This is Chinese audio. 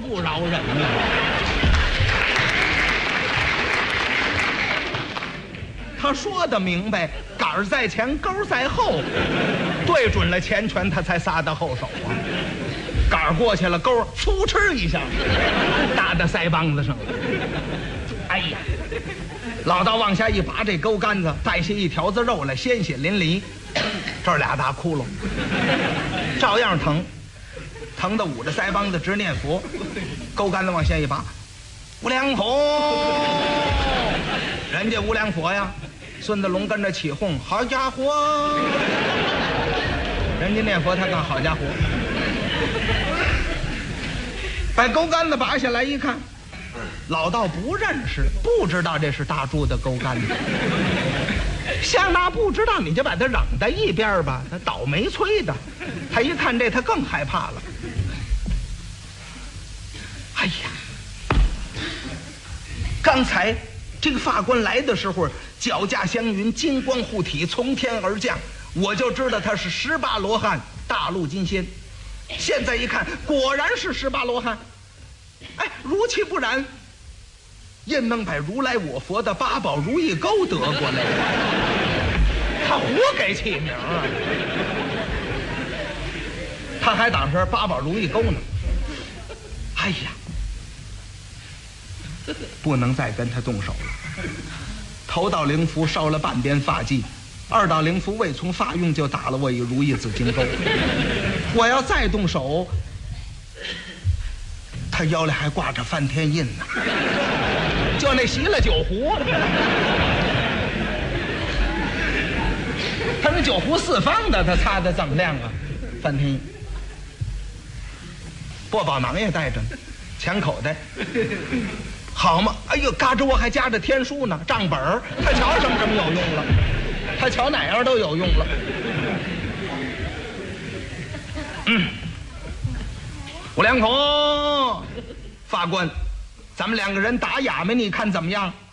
不饶人了。他说的明白，杆儿在前，钩在后，对准了前拳，他才撒到后手啊。杆儿过去了，钩嗖哧一下打到腮帮子上了。哎呀！老道往下一拔这钩杆子，带下一条子肉来，鲜血淋漓，这儿俩大窟窿，照样疼，疼得捂着腮帮子直念佛。钩杆子往下一拔，无量佛，人家无量佛呀。孙子龙跟着起哄，好家伙，人家念佛，他干好家伙。把钩杆子拔下来一看，老道不认识，不知道这是大柱的钩杆子。像那不知道，你就把他扔在一边吧，他倒霉催的。他一看这，他更害怕了。哎呀，刚才这个法官来的时候，脚驾祥云，金光护体，从天而降，我就知道他是18罗汉，大陆金仙。现在一看，果然是18罗汉。哎，如其不然，焉能把如来我佛的八宝如意钩得过来？他胡给起名啊！他还当是八宝如意钩呢。哎呀，不能再跟他动手了。头道灵符烧了半边发髻，2道灵符未从发用就打了我一如意紫金钩。我要再动手，他腰里还挂着梵天印呢，就那习了酒壶，他那酒壶4方的，他擦的怎么亮啊？梵天印，薄宝囊也带着呢，钱口袋，好嘛！哎呦，嘎吱窝还夹着天书呢，账本儿，他瞧什么有用了，他瞧哪样都有用了。无量佛，法官，咱们2个人打哑谜，你看怎么样？